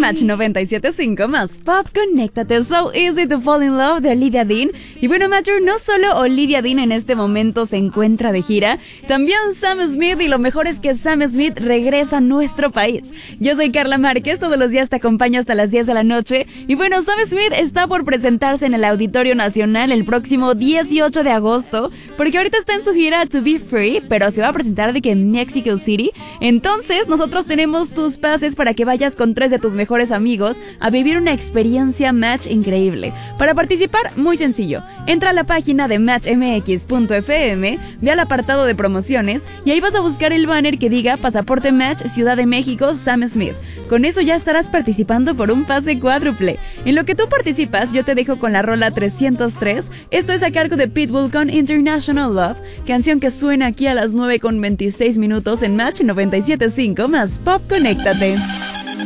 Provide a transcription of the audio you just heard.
Match 97.5 más Pop, conéctate. So Easy to Fall in Love de Olivia Dean. Y bueno, Matcher, no solo Olivia Dean en este momento se encuentra de gira, también Sam Smith, y lo mejor es que Sam Smith regresa a nuestro país. Yo soy Carla Márquez, todos los días te acompaño hasta las 10 de la noche. Y bueno, Sam Smith está por presentarse en el Auditorio Nacional el próximo 18 de agosto, porque ahorita está en su gira To Be Free, pero se va a presentar de que en Mexico City. Entonces, nosotros tenemos tus pases para que vayas con 3 de tus mejores amigos a vivir una experiencia Match increíble. Para participar, muy sencillo. Entra a la página de matchmx.fm, ve al apartado de promociones y ahí vas a buscar el banner que diga Pasaporte Match Ciudad de México Sam Smith. Con eso ya estarás participando por un pase cuádruple. En lo que tú participas, yo te dejo con la rola 303. Esto es a cargo de Pitbull con International Love, canción que suena aquí a las 9:26 en Match 97.5 más Pop, conéctate.